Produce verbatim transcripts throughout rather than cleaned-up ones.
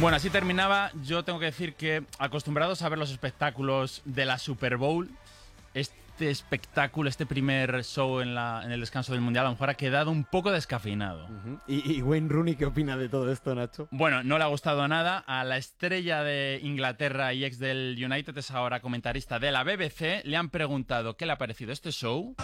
Bueno, así terminaba. Yo tengo que decir que, acostumbrados a ver los espectáculos de la Super Bowl, este espectáculo, este primer show en, la, en el descanso del Mundial, a lo mejor ha quedado un poco descafeinado. Uh-huh. ¿Y, ¿Y Wayne Rooney qué opina de todo esto, Nacho? Bueno, no le ha gustado nada. A la estrella de Inglaterra y ex del United, es ahora comentarista de la B B C, le han preguntado qué le ha parecido este show.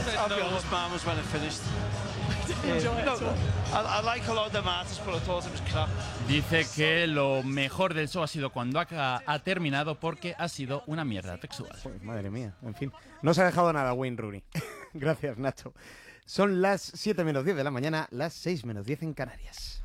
Dice que lo mejor del show ha sido cuando ha, ha terminado porque ha sido una mierda textual. Pues, madre mía, en fin. No se ha dejado nada Wayne Rooney. Gracias, Nacho. Son las siete menos diez de la mañana, las seis menos diez en Canarias.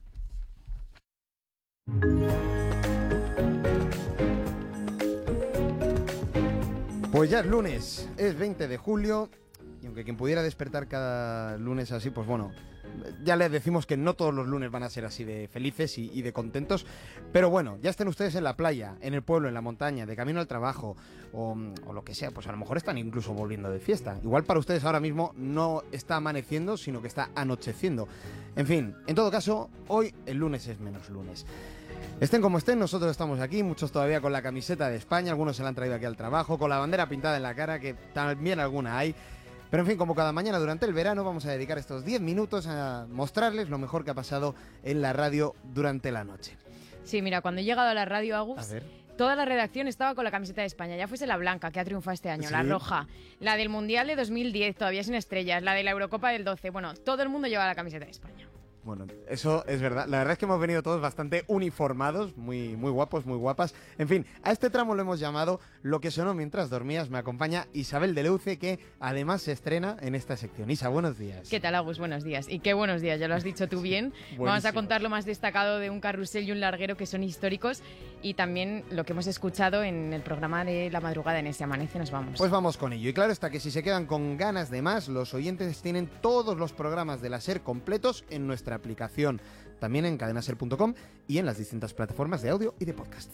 Pues ya es lunes, es veinte de julio, y aunque quien pudiera despertar cada lunes así, pues bueno, ya les decimos que no todos los lunes van a ser así de felices y, y de contentos, pero bueno, ya estén ustedes en la playa, en el pueblo, en la montaña, de camino al trabajo o, o lo que sea, pues a lo mejor están incluso volviendo de fiesta. Igual para ustedes ahora mismo no está amaneciendo, sino que está anocheciendo. En fin, en todo caso, hoy el lunes es menos lunes. Estén como estén, nosotros estamos aquí, muchos todavía con la camiseta de España, algunos se la han traído aquí al trabajo, con la bandera pintada en la cara, que también alguna hay. Pero en fin, como cada mañana durante el verano, vamos a dedicar estos diez minutos a mostrarles lo mejor que ha pasado en la radio durante la noche. Sí, mira, cuando he llegado a la radio, Agus, A ver. toda la redacción estaba con la camiseta de España. Ya fuese la blanca, que ha triunfado este año, ¿Sí? La roja, la del Mundial de dos mil diez, todavía sin estrellas, la de la Eurocopa del doce. Bueno, todo el mundo lleva la camiseta de España. Bueno, eso es verdad. La verdad es que hemos venido todos bastante uniformados, muy, muy guapos, muy guapas. En fin, a este tramo lo hemos llamado Lo que sonó mientras dormías. Me acompaña Isabel de Leuce, que además se estrena en esta sección. Isa, buenos días. ¿Qué tal, Agus? Buenos días. Y qué buenos días, ya lo has dicho tú bien. Vamos a contar lo más destacado de un carrusel y un larguero que son históricos y también lo que hemos escuchado en el programa de la madrugada en Ese Amanece. Nos vamos. Pues vamos con ello. Y claro está que si se quedan con ganas de más, los oyentes tienen todos los programas de la SER completos en nuestra aplicación, también en cadena ser punto com y en las distintas plataformas de audio y de podcast.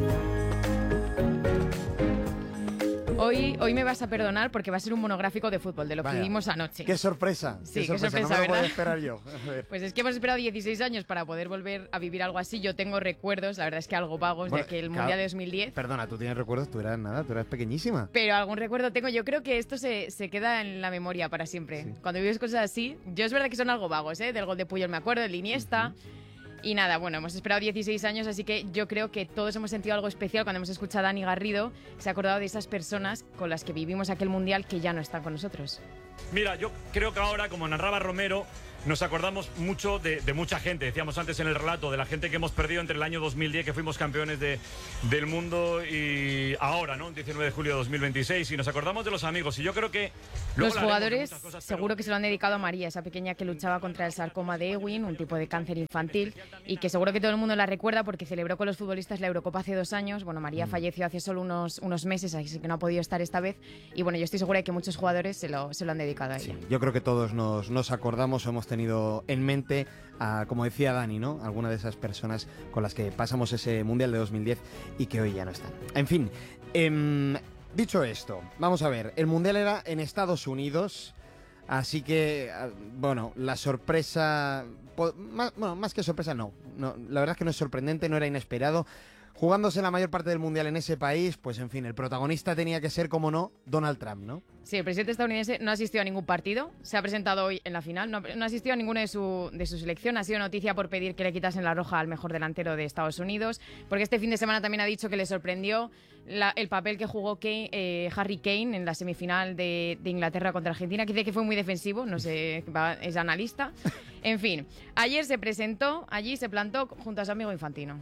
Hoy, hoy me vas a perdonar porque va a ser un monográfico de fútbol, de lo Vaya, que vimos anoche. ¡Qué sorpresa! Sí, qué qué sorpresa, sorpresa, no me lo ¿verdad? puedo esperar yo. A ver. Pues es que hemos esperado dieciséis años para poder volver a vivir algo así. Yo tengo recuerdos, la verdad es que algo vagos, Bueno, de aquel claro, Mundial de dos mil diez. Perdona, tú tienes recuerdos, tú eras nada, tú eras pequeñísima. Pero algún recuerdo tengo. Yo creo que esto se, se queda en la memoria para siempre. Sí. Cuando vives cosas así, yo es verdad que son algo vagos, ¿eh? Del gol de Puyol me acuerdo, del Iniesta. Uh-huh. Y nada, bueno, hemos esperado dieciséis años, así que yo creo que todos hemos sentido algo especial cuando hemos escuchado a Dani Garrido. Se ha acordado de esas personas con las que vivimos aquel Mundial que ya no están con nosotros. Mira, yo creo que ahora, como narraba Romero, nos acordamos mucho de, de mucha gente. Decíamos antes en el relato de la gente que hemos perdido entre el año dos mil diez, que fuimos campeones de, del mundo, y ahora, ¿no? diecinueve de julio de dos mil veintiséis. Y nos acordamos de los amigos. Y yo creo que los jugadores cosas, seguro pero... que se lo han dedicado a María, esa pequeña que luchaba contra el sarcoma de Ewing, un tipo de cáncer infantil, y que seguro que todo el mundo la recuerda porque celebró con los futbolistas la Eurocopa hace dos años. Bueno, María mm. falleció hace solo unos, unos meses, así que no ha podido estar esta vez. Y bueno, yo estoy segura de que muchos jugadores se lo, se lo han dedicado a ella. Sí, yo creo que todos nos, nos acordamos o hemos tenido en mente, a, como decía Dani, ¿no? Alguna de esas personas con las que pasamos ese Mundial de dos mil diez y que hoy ya no están. En fin, eh, dicho esto, vamos a ver, el Mundial era en Estados Unidos, así que, bueno, la sorpresa, más, bueno, más que sorpresa no, no, la verdad es que no es sorprendente, no era inesperado. Jugándose la mayor parte del Mundial en ese país, pues en fin, el protagonista tenía que ser, como no, Donald Trump, ¿no? Sí, el presidente estadounidense no ha asistido a ningún partido, se ha presentado hoy en la final, no, no ha asistido a ninguna de su, de su selección, ha sido noticia por pedir que le quitasen la roja al mejor delantero de Estados Unidos, porque este fin de semana también ha dicho que le sorprendió la, el papel que jugó Kane, eh, Harry Kane en la semifinal de, de Inglaterra contra Argentina, que dice que fue muy defensivo, no sé, es analista. En fin, ayer se presentó, allí se plantó junto a su amigo Infantino.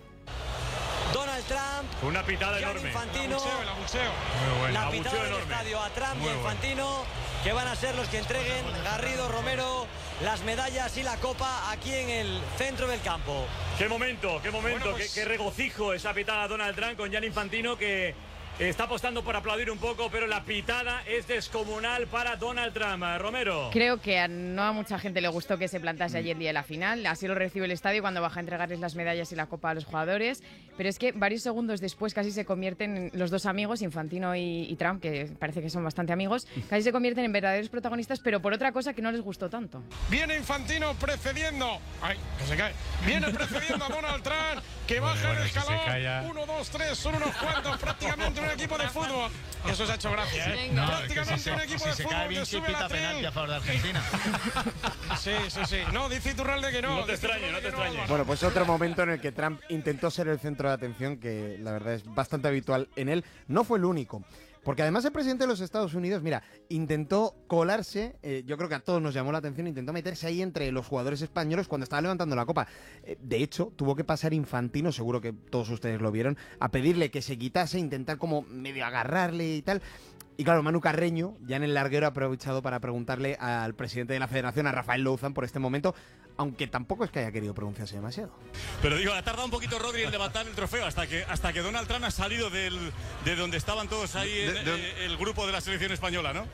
Donald Trump, una pitada enorme. Infantino, el abucheo, el abucheo. Muy bueno, la pitada del enorme. estadio a Trump Muy y a Infantino, bueno. Que van a ser los que entreguen, Garrido, Romero, las medallas y la copa aquí en el centro del campo. Qué momento, qué momento, bueno, pues... qué, qué regocijo esa pitada a Donald Trump con Gianni Infantino, que está apostando por aplaudir un poco, pero la pitada es descomunal para Donald Trump. Romero. Creo que a no a mucha gente le gustó que se plantase allí el día de la final. Así lo recibe el estadio cuando baja a entregarles las medallas y la copa a los jugadores. Pero es que varios segundos después casi se convierten en los dos amigos, Infantino y, y Trump, que parece que son bastante amigos, casi se convierten en verdaderos protagonistas, pero por otra cosa que no les gustó tanto. Viene Infantino precediendo. Ay, que se cae. Viene precediendo a Donald Trump, que baja bueno, bueno, el escalón. Si uno, dos, tres, son unos cuantos, prácticamente un equipo de fútbol. Eso se ha hecho gracia, ¿eh? No, prácticamente es que si un se, equipo si de se fútbol cae que sube pita la penalti a favor de Argentina. Sí, sí, sí. No, dice Iturralde que no. No te extrañe, no te extrañe. No. Bueno, pues otro momento en el que Trump intentó ser el centro de atención, que la verdad es bastante habitual en él. No fue el único. Porque además el presidente de los Estados Unidos, mira, intentó colarse, eh, yo creo que a todos nos llamó la atención, intentó meterse ahí entre los jugadores españoles cuando estaba levantando la copa. Eh, de hecho, tuvo que pasar Infantino, seguro que todos ustedes lo vieron, a pedirle que se quitase, intentar como medio agarrarle y tal. Y claro, Manu Carreño, ya en el larguero, ha aprovechado para preguntarle al presidente de la federación, a Rafael Louzán, por este momento, aunque tampoco es que haya querido pronunciarse demasiado. Pero digo, ha tardado un poquito Rodri en levantar el trofeo hasta que hasta que Donald Trump ha salido del, de donde estaban todos ahí de, en, de, de, el grupo de la selección española, ¿no?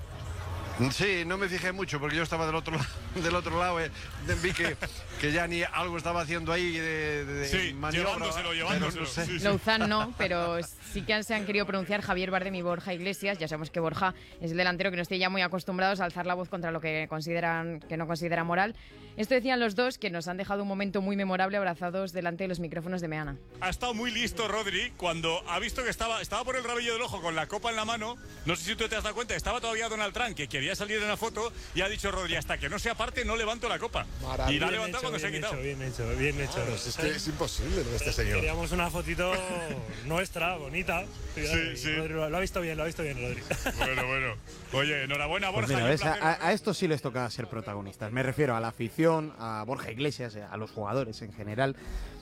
Sí, no me fijé mucho porque yo estaba del otro, del otro lado, eh, vi que, que ya ni algo estaba haciendo ahí de, de sí, maniobra. Llevándoselo, llevándoselo. No sé. Sí, sí. Louzán no, pero sí que se han querido pronunciar Javier Bardem y Borja Iglesias. Ya sabemos que Borja es el delantero que no esté ya muy acostumbrados a alzar la voz contra lo que consideran que no considera moral. Esto decían los dos, que nos han dejado un momento muy memorable abrazados delante de los micrófonos de Meana. Ha estado muy listo Rodri cuando ha visto que estaba, estaba por el rabillo del ojo con la copa en la mano. No sé si tú te has dado cuenta, estaba todavía Donald Trump, que quería salir en la foto, y ha dicho Rodri, hasta que no sea parte no levanto la copa. Maravilla. Y la ha levantado cuando se ha quitado. Bien hecho, bien hecho. Claro, es que es imposible de este señor. Queríamos una fotito nuestra, bonita. Sí, sí. Rodri, lo ha visto bien, lo ha visto bien, Rodri. Bueno, bueno. Oye, enhorabuena, Borja. Pues mira, ves, a, a estos sí les toca ser protagonistas. Me refiero a la afición, a Borja Iglesias, a los jugadores en general.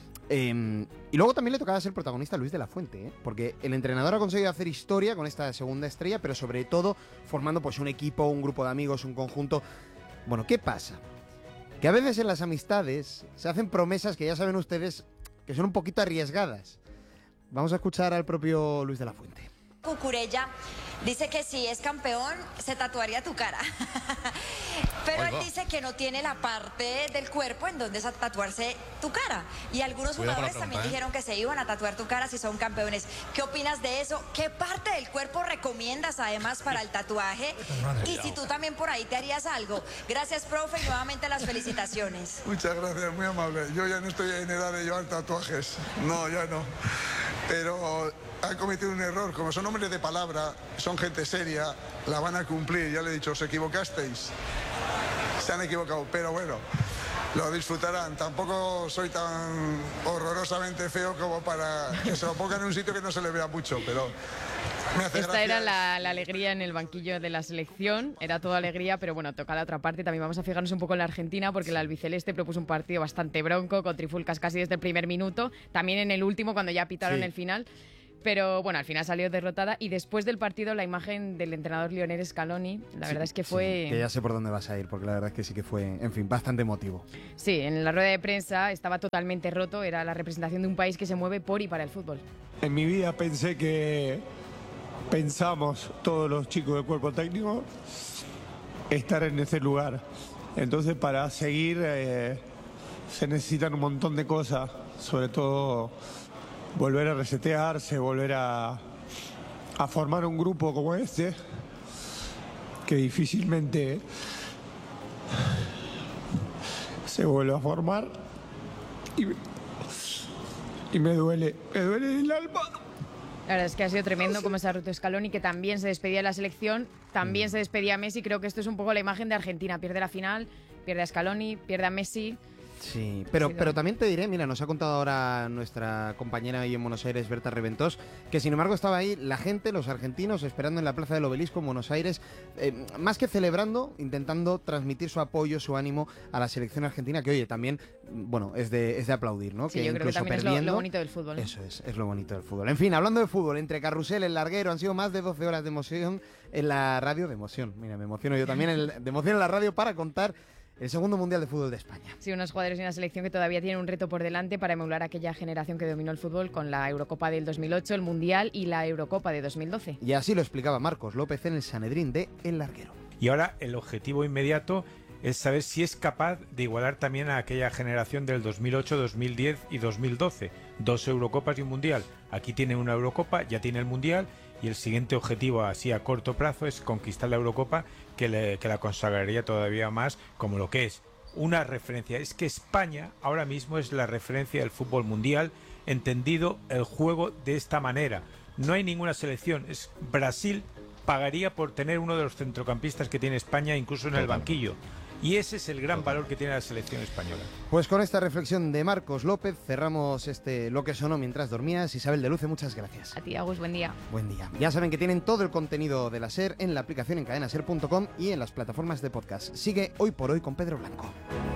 Eh, y luego también le tocaba ser protagonista a Luis de la Fuente, ¿eh? Porque el entrenador ha conseguido hacer historia con esta segunda estrella, pero sobre todo formando pues un equipo, un grupo de amigos, un conjunto. Bueno, ¿qué pasa? Que a veces en las amistades se hacen promesas que ya saben ustedes que son un poquito arriesgadas. Vamos a escuchar al propio Luis de la Fuente. Cucurella dice que si es campeón se tatuaría tu cara. Pero él dice que no tiene la parte del cuerpo en donde tatuarse tu cara. Y algunos jugadores también dijeron que se iban a tatuar tu cara si son campeones. ¿Qué opinas de eso? ¿Qué parte del cuerpo recomiendas además para el tatuaje? Y si tú también por ahí te harías algo. Gracias, profe, y nuevamente las felicitaciones. Muchas gracias, muy amable. Yo ya no estoy en edad de llevar tatuajes. No, ya no. Pero han cometido un error. Como son hombres de palabra, son gente seria, la van a cumplir. Ya le he dicho, os equivocasteis. Se han equivocado, pero bueno, lo disfrutarán. Tampoco soy tan horrorosamente feo como para que se lo pongan en un sitio que no se le vea mucho, pero me hace Esta gracia. era la, la alegría en el banquillo de la selección, era toda alegría, pero bueno, toca la otra parte. También vamos a fijarnos un poco en la Argentina, porque la albiceleste propuso un partido bastante bronco, con trifulcas casi desde el primer minuto, también en el último, cuando ya pitaron Sí. el final. Pero bueno, al final salió derrotada, y después del partido la imagen del entrenador Lionel Scaloni, la verdad es que fue... Sí, que ya sé por dónde vas a ir, porque la verdad es que sí que fue, en fin, bastante emotivo. Sí, en la rueda de prensa estaba totalmente roto, era la representación de un país que se mueve por y para el fútbol. En mi vida pensé que pensamos todos los chicos del cuerpo técnico estar en ese lugar. Entonces para seguir eh, se necesitan un montón de cosas, sobre todo volver a resetearse, volver a, a formar un grupo como este, que difícilmente se vuelve a formar, y, y me duele, me duele el alma. La verdad es que ha sido tremendo cómo se ha roto Scaloni, que también se despedía de la selección, también se despedía a Messi. Creo que esto es un poco la imagen de Argentina. Pierde la final, pierde a Scaloni, pierde a Messi. Sí, pero, Sí, pero también te diré, mira, nos ha contado ahora nuestra compañera ahí en Buenos Aires, Berta Reventós, que sin embargo estaba ahí la gente, los argentinos, esperando en la Plaza del Obelisco en Buenos Aires, eh, más que celebrando, intentando transmitir su apoyo, su ánimo a la selección argentina, que oye, también, bueno, es de, es de aplaudir, ¿no? Sí, que yo creo que incluso también perdiendo, es lo, lo bonito del fútbol, ¿no? Eso es, es lo bonito del fútbol. En fin, hablando de fútbol, entre carrusel, el larguero, han sido más de doce horas de emoción en la radio, de emoción, mira, me emociono yo también, el, de emoción en la radio para contar el segundo Mundial de Fútbol de España. Sí, unos jugadores y una selección que todavía tienen un reto por delante para emular aquella generación que dominó el fútbol con la Eurocopa del dos mil ocho, el Mundial y la Eurocopa de dos mil doce. Y así lo explicaba Marcos López en el Sanedrín de El Larguero. Y ahora el objetivo inmediato es saber si es capaz de igualar también a aquella generación del dos mil ocho, dos mil diez y dos mil doce. Dos Eurocopas y un Mundial. Aquí tiene una Eurocopa, ya tiene el Mundial, y el siguiente objetivo así a corto plazo es conquistar la Eurocopa, que, le, que la consagraría todavía más como lo que es una referencia. Es que España ahora mismo es la referencia del fútbol mundial, entendido el juego de esta manera. No hay ninguna selección. Es Brasil pagaría por tener uno de los centrocampistas que tiene España, incluso en el banquillo. Y ese es el gran valor que tiene la selección española. Pues con esta reflexión de Marcos López cerramos este Lo que sonó mientras dormías. Isabel de Luce, muchas gracias. A ti, Agus, buen día. Buen día. Ya saben que tienen todo el contenido de la SER en la aplicación en cadena ser punto com y en las plataformas de podcast. Sigue Hoy por Hoy con Pedro Blanco.